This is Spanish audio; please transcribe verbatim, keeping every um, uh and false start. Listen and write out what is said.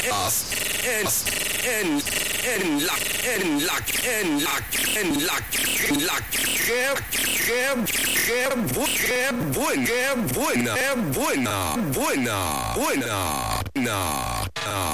en, en, en la, en la, en la, en la, en la, qué, qué, qué, bu- qué buena, qué buena, qué buena, buena, buena, buena.